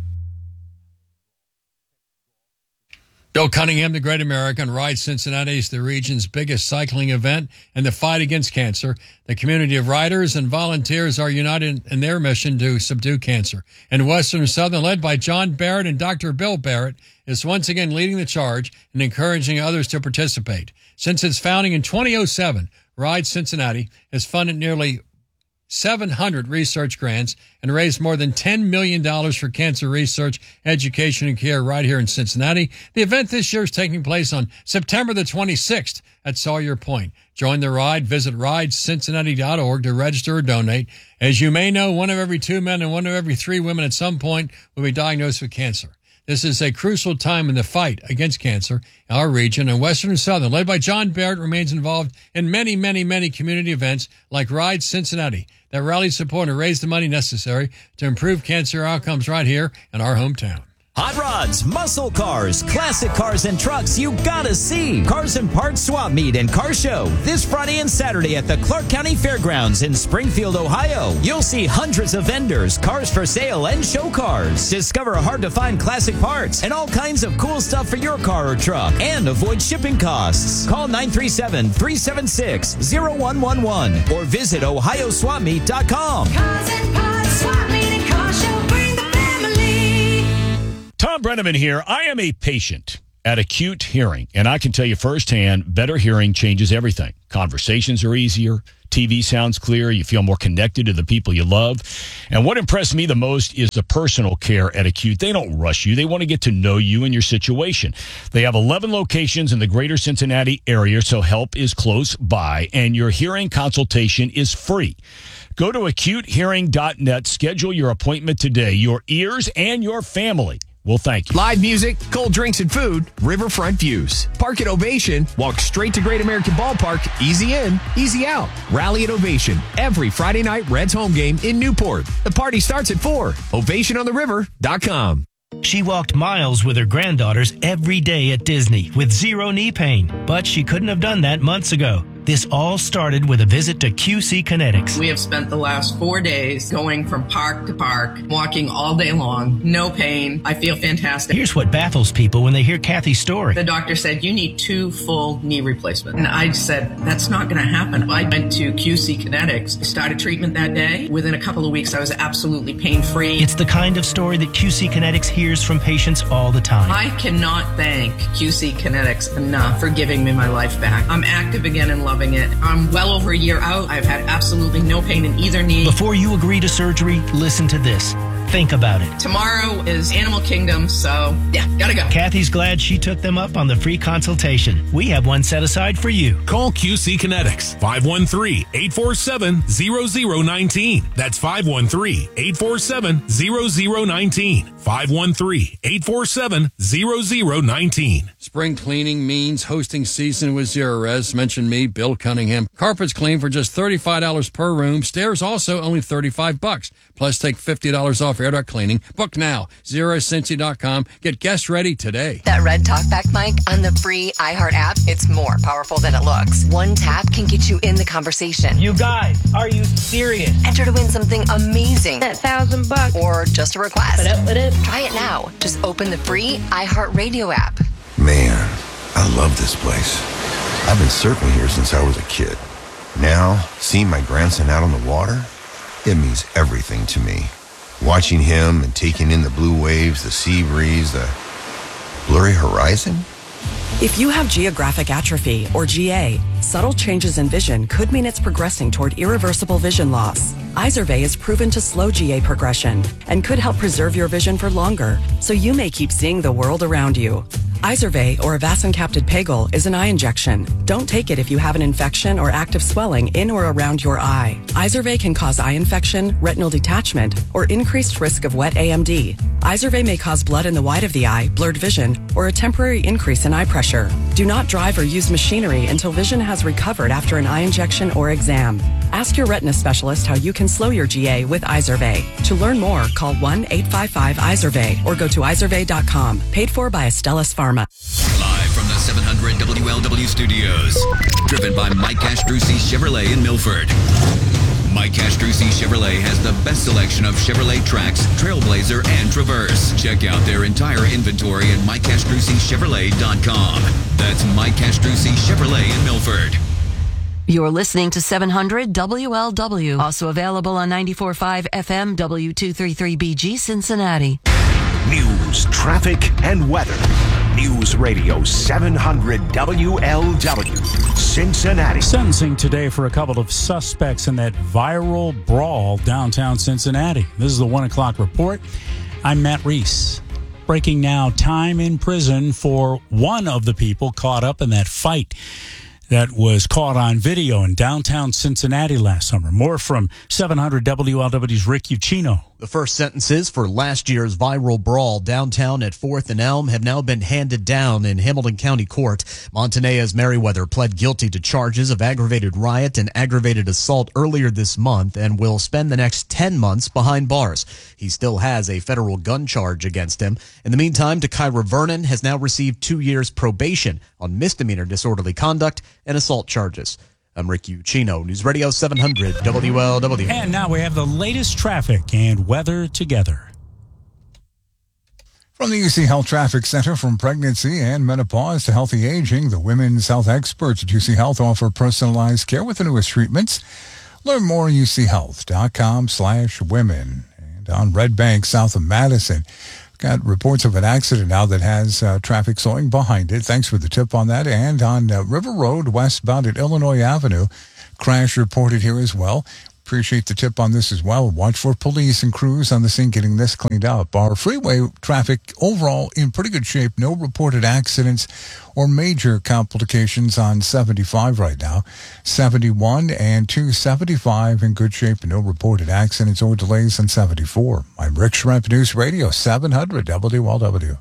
Bill Cunningham, the Great American, Ride Cincinnati is the region's biggest cycling event in the fight against cancer. The community of riders and volunteers are united in their mission to subdue cancer. And Western Southern, led by John Barrett and Doctor Bill Barrett, is once again leading the charge and encouraging others to participate. Since its founding in two thousand seven, Ride Cincinnati has funded nearly seven hundred research grants and raised more than ten million dollars for cancer research, education, and care right here in Cincinnati. The event this year is taking place on September the twenty-sixth at Sawyer Point. Join the ride. Visit ride cincinnati dot org to register or donate. As you may know, one of every two men and one of every three women at some point will be diagnosed with cancer. This is a crucial time in the fight against cancer. Our region and Western and Southern, led by John Barrett, remains involved in many, many, many community events like Ride Cincinnati that rally support and raise the money necessary to improve cancer outcomes right here in our hometown. Hot rods, muscle cars, classic cars and trucks you gotta see. Cars and Parts Swap Meet and Car Show this Friday and Saturday at the Clark County Fairgrounds in Springfield, Ohio. You'll see hundreds of vendors, cars for sale, and show cars. Discover hard-to-find classic parts and all kinds of cool stuff for your car or truck, and avoid shipping costs. Call nine three seven, three seven six, zero one one one or visit ohio swap meet dot com. Cars and Parts Swap Meet and Car Show, bring the family. Tom Brenneman here. I am a patient at Acute Hearing, and I can tell you firsthand, better hearing changes everything. Conversations are easier. T V sounds clear. You feel more connected to the people you love. And what impressed me the most is the personal care at Acute. They don't rush you. They want to get to know you and your situation. They have eleven locations in the greater Cincinnati area, so help is close by, and your hearing consultation is free. Go to acute hearing dot net. Schedule your appointment today. Your ears and your family will thank you. Live music, cold drinks and food, riverfront views. Park at Ovation. Walk straight to Great American Ballpark. Easy in, easy out. Rally at Ovation. Every Friday night Reds home game in Newport. The party starts at four. ovation on the river dot com. She walked miles with her granddaughters every day at Disney with zero knee pain, but she couldn't have done that months ago. This all started with a visit to Q C Kinetics. We have spent the last four days going from park to park, walking all day long, no pain. I feel fantastic. Here's what baffles people when they hear Kathy's story. The doctor said, you need two full knee replacements. And I said, that's not going to happen. I went to Q C Kinetics, started treatment that day. Within a couple of weeks, I was absolutely pain-free. It's the kind of story that Q C Kinetics hears from patients all the time. I cannot thank Q C Kinetics enough for giving me my life back. I'm active again and loving it. I'm well over a year out. I've had absolutely no pain in either knee. Before you agree to surgery, listen to this. Think about it. Tomorrow is Animal Kingdom, so yeah, gotta go. Kathy's glad she took them up on the free consultation. We have one set aside for you. Call Q C Kinetics, five one three, eight four seven, zero zero one nine. That's five one three, eight four seven, zero zero one nine. five one three, eight four seven, zero zero one nine. Spring cleaning means hosting season with Zerorez. Mention me, Bill Cunningham. Carpets clean for just thirty-five dollars per room. Stairs also only thirty-five bucks. Plus take fifty dollars off air duct cleaning. Book now. zero cincy dot com. Get guests ready today. That red talkback mic on the free iHeart app, it's more powerful than it looks. One tap can get you in the conversation. You guys, are you serious? Enter to win something amazing. That thousand bucks. Or just a request. What up, what up? Try it now. Just open the free iHeart Radio app. Man, I love this place. I've been surfing here since I was a kid. Now, seeing my grandson out on the water, it means everything to me. Watching him and taking in the blue waves, the sea breeze, the blurry horizon. If you have geographic atrophy, or G A, subtle changes in vision could mean it's progressing toward irreversible vision loss. Izervay is proven to slow G A progression and could help preserve your vision for longer, so you may keep seeing the world around you. Izervay, or avacincaptad pegol, is an eye injection. Don't take it if you have an infection or active swelling in or around your eye. Izervay can cause eye infection, retinal detachment, or increased risk of wet A M D. Izervay may cause blood in the white of the eye, blurred vision, or a temporary increase in eye pressure. Do not drive or use machinery until vision has recovered after an eye injection or exam. Ask your retina specialist how you can slow your G A with Izervay. To learn more, call one eight five five Izervay or go to izervay dot com. Paid for by Astellas Pharma. Live from the seven hundred W L W studios. Driven by Mike Castrucci Chevrolet in Milford. Mike Castrucci Chevrolet has the best selection of Chevrolet Trax, Trailblazer, and Traverse. Check out their entire inventory at mike castrucci chevrolet dot com. That's Mike Castrucci Chevrolet in Milford. You're listening to seven hundred W L W. Also available on ninety-four point five F M W two thirty-three B G Cincinnati. News, traffic, and weather. News Radio seven hundred W L W, Cincinnati. Sentencing today for a couple of suspects in that viral brawl downtown Cincinnati. This is the one o'clock report. I'm Matt Reese. Breaking now, time in prison for one of the people caught up in that fight that was caught on video in downtown Cincinnati last summer. More from seven hundred W L W's Rick Uccino The first sentences for last year's viral brawl downtown at fourth and Elm have now been handed down in Hamilton County Court. Montanea's Merriweather pled guilty to charges of aggravated riot and aggravated assault earlier this month and will spend the next ten months behind bars. He still has a federal gun charge against him. In the meantime, Takira Vernon has now received two years probation on misdemeanor disorderly conduct and assault charges. I'm Rick Ucchino, News Radio seven hundred W L W. And now we have the latest traffic and weather together. From the U C Health Traffic Center, from pregnancy and menopause to healthy aging, the women's health experts at U C Health offer personalized care with the newest treatments. Learn more at uchealth.com slash women. And on Red Bank, south of Madison, got reports of an accident now that has uh, traffic slowing behind it. Thanks for the tip on that. And on uh, River Road, westbound at Illinois Avenue, crash reported here as well. Appreciate the tip on this as well. Watch for police and crews on the scene getting this cleaned up. Our freeway traffic overall in pretty good shape. No reported accidents or major complications on seventy-five right now. seventy-one and two seventy-five in good shape. No reported accidents or delays on seventy-four. I'm Rick Schrempf, News Radio seven hundred W L W.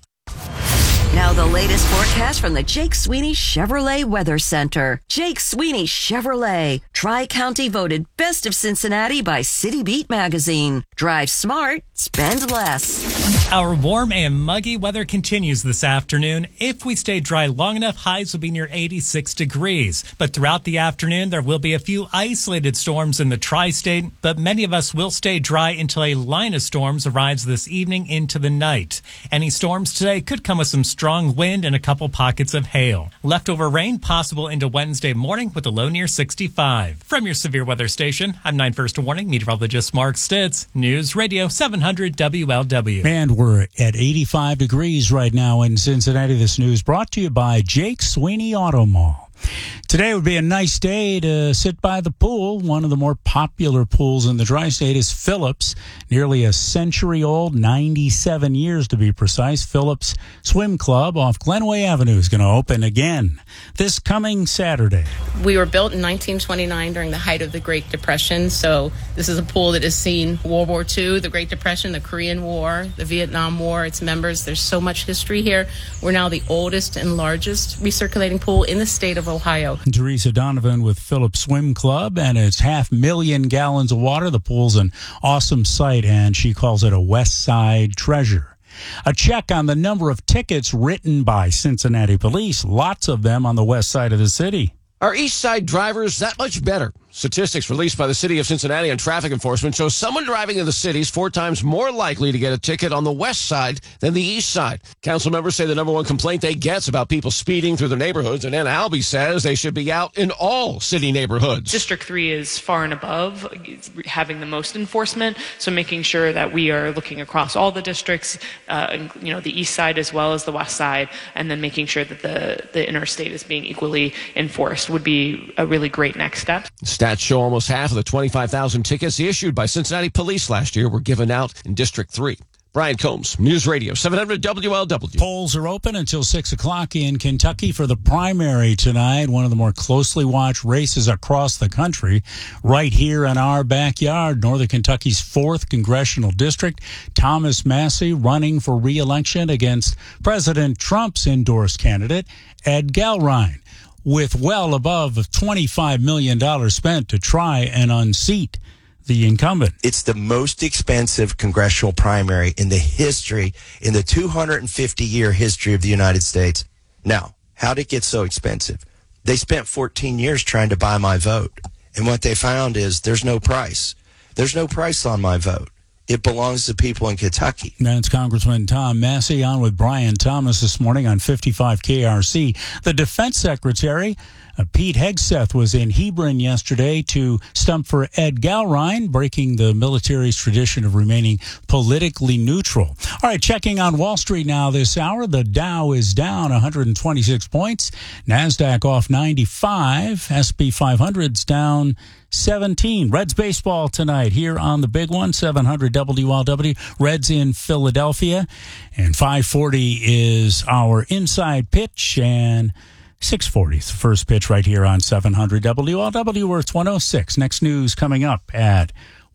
Now the latest forecast from the Jake Sweeney Chevrolet Weather Center. Jake Sweeney Chevrolet. Tri-County voted Best of Cincinnati by City Beat magazine. Drive smart, spend less. Our warm and muggy weather continues this afternoon. If we stay dry long enough, highs will be near eighty-six degrees. But throughout the afternoon, there will be a few isolated storms in the tri-state, but many of us will stay dry until a line of storms arrives this evening into the night. Any storms today could come with some strong wind and a couple pockets of hail. Leftover rain possible into Wednesday morning with a low near sixty-five. From your severe weather station, I'm nine First Warning meteorologist Mark Stitz, News Radio seven hundred W L W. And we're at eighty-five degrees right now in Cincinnati. This news brought to you by Jake Sweeney Auto Mall. Today would be a nice day to sit by the pool. One of the more popular pools in the tri-state is Phillips, nearly a century old, ninety-seven years to be precise. Phillips Swim Club off Glenway Avenue is going to open again this coming Saturday. We were built in nineteen twenty-nine during the height of the Great Depression, so this is a pool that has seen World War Two, the Great Depression, the Korean War, the Vietnam War, its members. There's so much history here. We're now the oldest and largest recirculating pool in the state of Ohio. Teresa Donovan with Phillips Swim Club, and it's half million gallons of water. The pool's an awesome sight, and she calls it a West Side treasure. A check on the number of tickets written by Cincinnati police, lots of them on the west side of the city. Are East Side drivers that much better? Statistics released by the city of Cincinnati and traffic enforcement show someone driving in the city is four times more likely to get a ticket on the west side than the east side. Council members say the number one complaint they get is about people speeding through their neighborhoods, and Ann Albee says they should be out in all city neighborhoods. District three is far and above having the most enforcement, so making sure that we are looking across all the districts, uh, you know, the east side as well as the west side, and then making sure that the, the interstate is being equally enforced would be a really great next step. Stats show almost half of the twenty-five thousand tickets issued by Cincinnati police last year were given out in District three. Brian Combs, News Radio seven hundred W L W. Polls are open until six o'clock in Kentucky for the primary tonight. One of the more closely watched races across the country. Right here in our backyard, Northern Kentucky's fourth congressional district. Thomas Massie running for re-election against President Trump's endorsed candidate, Ed Galrine, with well above twenty-five million dollars spent to try and unseat the incumbent. It's the most expensive congressional primary in the history, in the two hundred fifty year history of the United States. Now, how did it get so expensive? They spent fourteen years trying to buy my vote. And what they found is there's no price. There's no price on my vote. It belongs to people in Kentucky. That's Congressman Tom Massie on with Brian Thomas this morning on fifty-five K R C. The Defense Secretary, uh, Pete Hegseth, was in Hebron yesterday to stump for Ed Galrine, breaking the military's tradition of remaining politically neutral. All right, checking on Wall Street now this hour. The Dow is down one hundred twenty-six points. NASDAQ off ninety-five. S and P five hundred's down seventeen. Reds baseball tonight here on the big one, seven hundred W L W. Reds in Philadelphia. And five forty is our inside pitch, and six forty is the first pitch right here on seven hundred W L W. Worth one oh six. Next news coming up at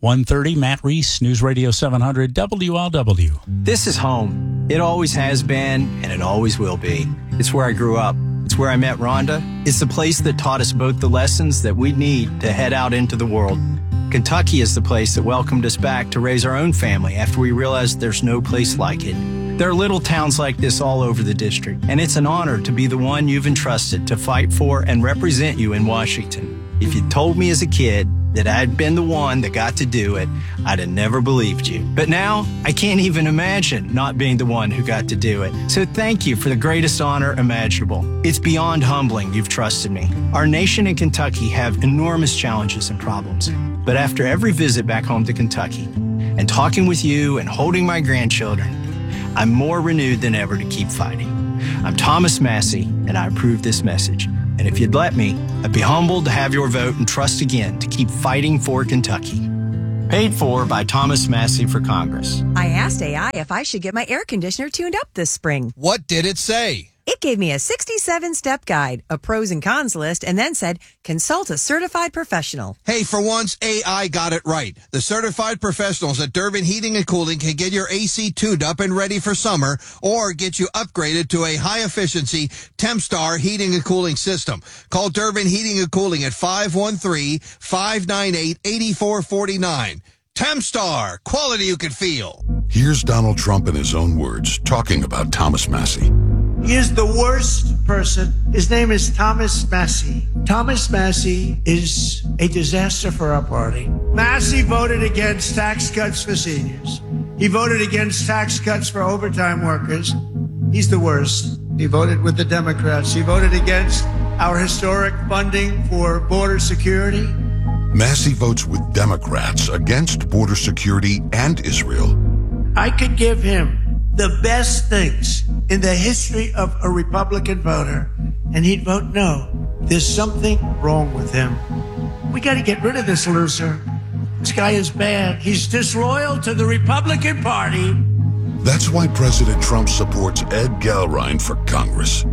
one thirty, Matt Reese, News Radio seven hundred W L W. This is home. It always has been, and it always will be. It's where I grew up. It's where I met Rhonda. It's the place that taught us both the lessons that we need to head out into the world. Kentucky is the place that welcomed us back to raise our own family after we realized there's no place like it. There are little towns like this all over the district, and it's an honor to be the one you've entrusted to fight for and represent you in Washington. If you told me as a kid that I'd been the one that got to do it, I'd have never believed you. But now, I can't even imagine not being the one who got to do it. So thank you for the greatest honor imaginable. It's beyond humbling you've trusted me. Our nation and Kentucky have enormous challenges and problems. But after every visit back home to Kentucky, and talking with you and holding my grandchildren, I'm more renewed than ever to keep fighting. I'm Thomas Massey, and I approve this message. And if you'd let me, I'd be humbled to have your vote and trust again to keep fighting for Kentucky. Paid for by Thomas Massey for Congress. I asked A I if I should get my air conditioner tuned up this spring. What did it say? It gave me a sixty-seven step guide, a pros and cons list, and then said, consult a certified professional. Hey, for once, A I got it right. The certified professionals at Durbin Heating and Cooling can get your A C tuned up and ready for summer, or get you upgraded to a high-efficiency Tempstar heating and cooling system. Call Durbin Heating and Cooling at five one three, five nine eight, eight four four nine. Tempstar, quality you can feel. Here's Donald Trump in his own words, talking about Thomas Massey. He is the worst person. His name is Thomas Massey. Thomas Massey is a disaster for our party. Massey voted against tax cuts for seniors. He voted against tax cuts for overtime workers. He's the worst. He voted with the Democrats. He voted against our historic funding for border security. Massey votes with Democrats against border security and Israel. I could give him the best things in the history of a Republican voter, and he'd vote no. There's something wrong with him. We got to get rid of this loser. This guy is bad. He's disloyal to the Republican Party. That's why President Trump supports Ed Galrine for Congress.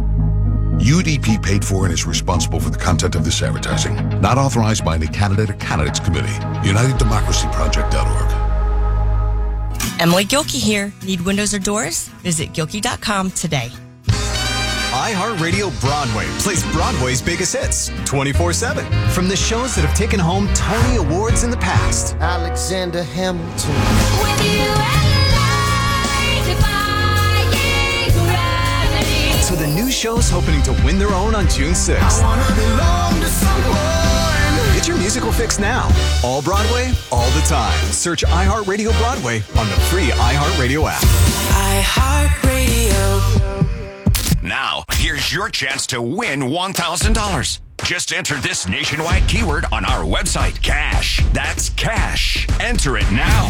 U D P paid for and is responsible for the content of this advertising. Not authorized by any candidate or candidates committee. United Democracy Project dot org. Emily Gilkey here. Need windows or doors? Visit Gilkey dot com today. iHeartRadio Broadway plays Broadway's biggest hits twenty-four seven. From the shows that have taken home Tony Awards in the past. Alexander Hamilton. With you to the new shows hoping to win their own on June sixth. I wanna belong to someone. Get your musical fix now. All Broadway, all the time. Search iHeartRadio Broadway on the free iHeartRadio app. iHeartRadio. Now, here's your chance to win one thousand dollars. Just enter this nationwide keyword on our website, cash. That's cash. Enter it now.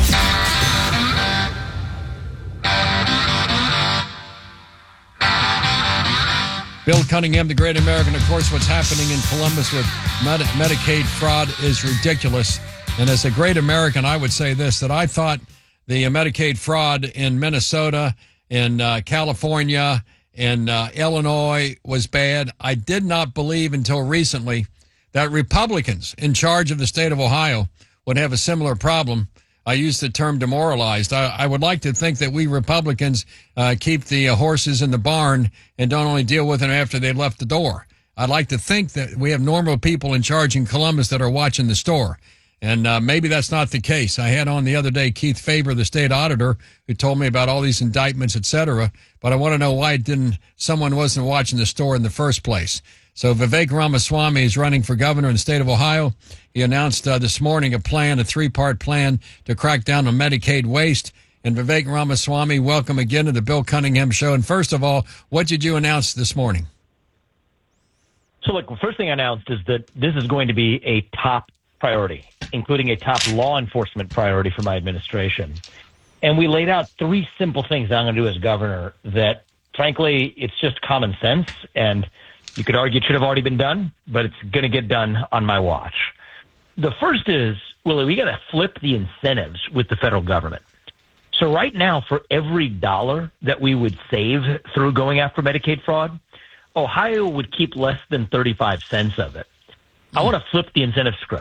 Bill Cunningham, the Great American. Of course, what's happening in Columbus with Medi- Medicaid fraud is ridiculous. And as a great American, I would say this, that I thought the Medicaid fraud in Minnesota, in uh, California, in uh, Illinois was bad. I did not believe until recently that Republicans in charge of the state of Ohio would have a similar problem. I use the term demoralized. I, I would like to think that we Republicans uh, keep the uh, horses in the barn and don't only deal with them after they've left the door. I'd like to think that we have normal people in charge in Columbus that are watching the store. And uh, maybe that's not the case. I had on the other day Keith Faber, the state auditor, who told me about all these indictments, et cetera. But I want to know why didn't someone wasn't watching the store in the first place. So Vivek Ramaswamy is running for governor in the state of Ohio. He announced uh, this morning a plan, a three-part plan to crack down on Medicaid waste. And Vivek Ramaswamy, welcome again to the Bill Cunningham Show. And first of all, what did you announce this morning? So, look, the first thing I announced is that this is going to be a top priority, including a top law enforcement priority for my administration. And we laid out three simple things that I'm going to do as governor that, frankly, it's just common sense. And you could argue it should have already been done, but it's going to get done on my watch. The first is, Willie, we got to flip the incentives with the federal government. So right now, for every dollar that we would save through going after Medicaid fraud, Ohio would keep less than thirty-five cents of it. I want to flip the incentive script.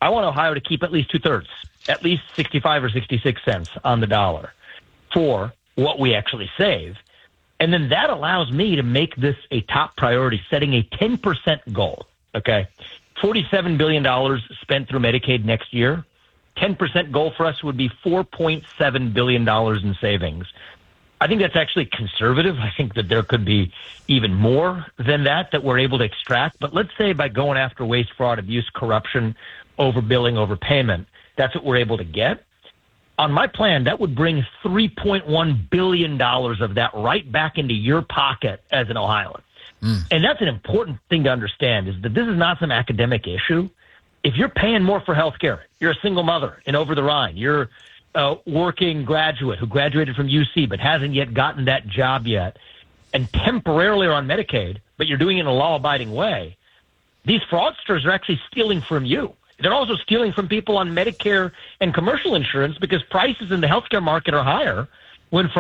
I want Ohio to keep at least two-thirds, at least sixty-five or sixty-six cents on the dollar for what we actually save. And then that allows me to make this a top priority, setting a ten percent goal, okay? forty-seven billion dollars spent through Medicaid next year. ten percent goal for us would be four point seven billion dollars in savings. I think that's actually conservative. I think that there could be even more than that that we're able to extract. But let's say by going after waste, fraud, abuse, corruption, overbilling, overpayment, that's what we're able to get. On my plan, that would bring three point one billion dollars of that right back into your pocket as an Ohioan. Mm. And that's an important thing to understand, is that this is not some academic issue. If you're paying more for health care, you're a single mother in Over the Rhine, you're a working graduate who graduated from U C but hasn't yet gotten that job yet, and temporarily are on Medicaid, but you're doing it in a law-abiding way, these fraudsters are actually stealing from you. They're also stealing from people on Medicare and commercial insurance because prices in the healthcare market are higher when